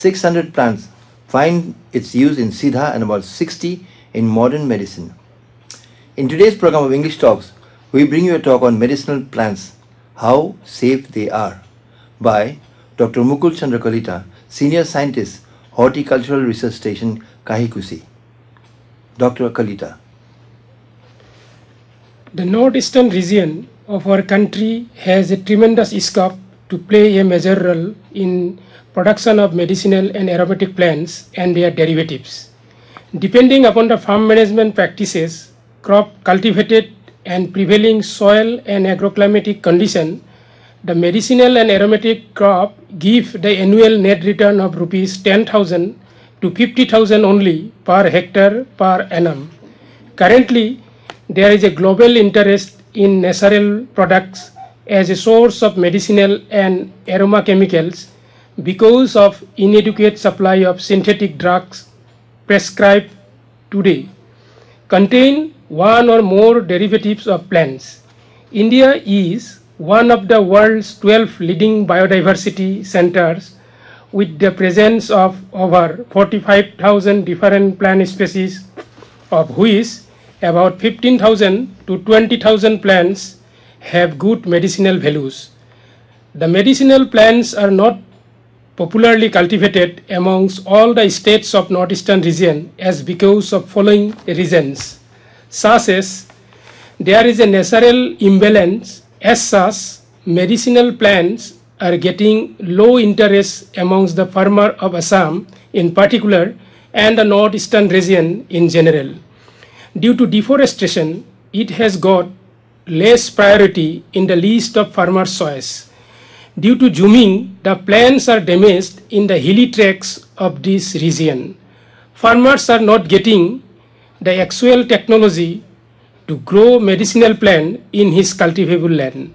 600 plants find its use in Siddha and about 60 in modern medicine. In today's program of English Talks, we bring you a talk on medicinal plants, how safe they are, by Dr. Mukul Chandra Kalita, Senior Scientist, Horticultural Research Station, Kahikusi. Dr. Kalita. The northeastern region of our country has a tremendous scope to play a major role in production of medicinal and aromatic plants and their derivatives. Depending upon the farm management practices, crop cultivated and prevailing soil and agroclimatic condition, the medicinal and aromatic crop give the annual net return of rupees 10,000 to 50,000 only per hectare per annum. Currently, there is a global interest in natural products as a source of medicinal and aroma chemicals because of inadequate supply of synthetic drugs prescribed today contain one or more derivatives of plants. India is one of the world's 12 leading biodiversity centers with the presence of over 45,000 different plant species, of which about 15,000 to 20,000 plants have good medicinal values. The medicinal plants are not popularly cultivated amongst all the states of northeastern region as because of following reasons, such as there is a natural imbalance. As such, medicinal plants are getting low interest amongst the farmer of Assam in particular and the northeastern region in general. Due to deforestation, it has got less priority in the list of farmers' choice. Due to zooming, the plants are damaged in the hilly tracts of this region. Farmers are not getting the actual technology to grow medicinal plant in his cultivable land.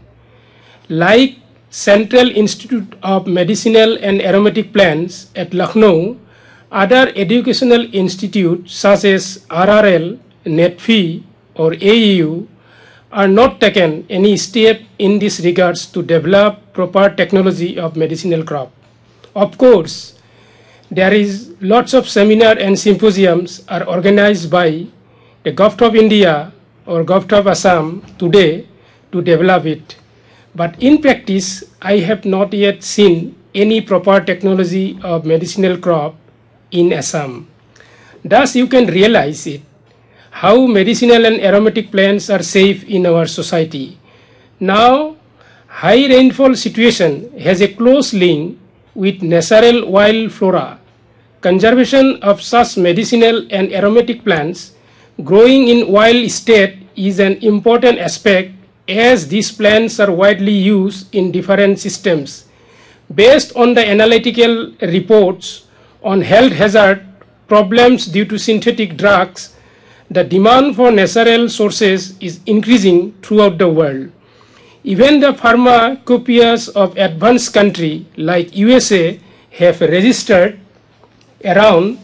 Like Central Institute of Medicinal and Aromatic Plants at Lucknow, other educational institutes such as RRL, NETFI or AEU are not taken any step in this regards to develop proper technology of medicinal crop. Of course, there is lots of seminar and symposiums are organized by the Government of India or Government of Assam today to develop it. But in practice, I have not yet seen any proper technology of medicinal crop in Assam. Thus, you can realize it, how medicinal and aromatic plants are safe in our society. Now, high rainfall situation has a close link with natural wild flora. Conservation of such medicinal and aromatic plants growing in wild state is an important aspect as these plants are widely used in different systems. Based on the analytical reports on health hazard problems due to synthetic drugs, the demand for natural sources is increasing throughout the world. Even the pharmacopoeias of advanced countries like USA have registered around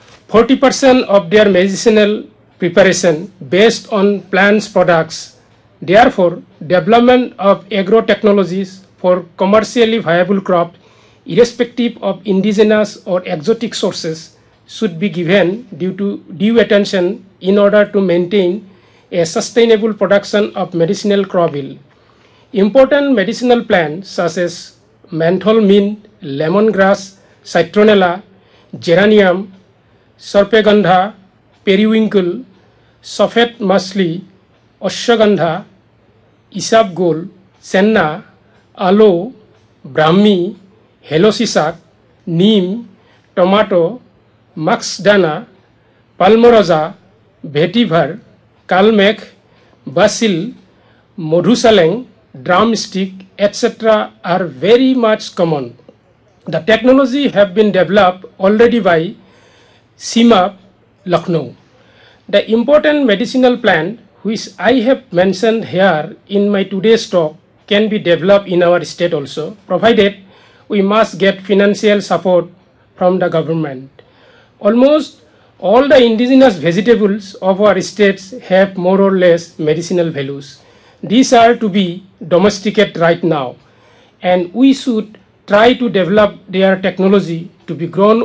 40% of their medicinal preparation based on plants products. Therefore, development of agro-technologies for commercially viable crops, irrespective of indigenous or exotic sources, should be given due attention in order to maintain a sustainable production of medicinal crop yield. Important medicinal plants such as menthol mint, lemongrass, citronella, geranium, sarpagandha, periwinkle, sophet muesli, ashwagandha, isabgol, senna, aloe, brahmi, helosisak, neem, tomato, maxdana, palmarosa, vetiver, kalmek, basil, modhusaleng, drumstick, etc. are very much common. The technology have been developed already by CIMAP, Lucknow. The important medicinal plant which I have mentioned here in my today's talk can be developed in our state also, provided we must get financial support from the government. Almost all the indigenous vegetables of our states have more or less medicinal values. These are to be domesticated right now, and we should try to develop their technology to be grown